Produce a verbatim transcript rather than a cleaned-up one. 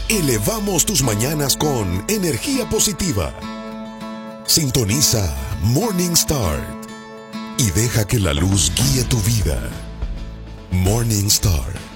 Elevamos tus mañanas con energía positiva. Sintoniza Morning Start y deja que la luz guíe tu vida. Morning Star.